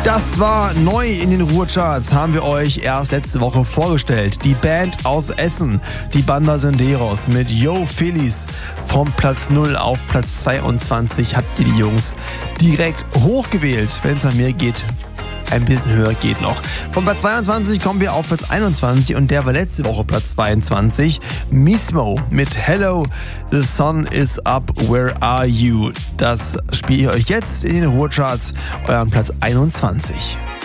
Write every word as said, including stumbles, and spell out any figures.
Das war neu in den Ruhrcharts, haben wir euch erst letzte Woche vorgestellt. Die Band aus Essen, die Bandasenderos mit Yo Phillies. Vom Platz null auf Platz zweiundzwanzig habt ihr die Jungs direkt hochgewählt. Wenn es nach mir geht, ein bisschen höher geht noch. Von Platz zweiundzwanzig kommen wir auf Platz einundzwanzig und der war letzte Woche Platz zweiundzwanzig. Mismo mit Hello, the sun is up, where are you? Das spiele ich euch jetzt in den Ruhrcharts, euren Platz einundzwanzig.